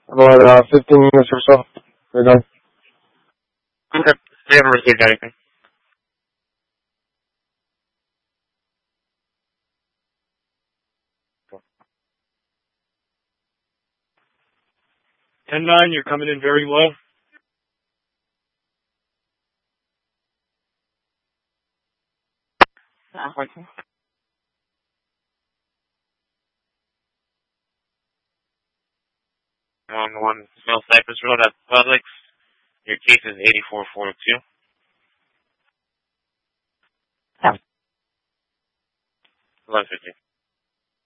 About 15 minutes or so. We're done. Okay. They haven't received anything. $10-9, you're coming in very low. On 1 Mill Cypress Road at Publix. Your case is 8442. Yeah. 1150.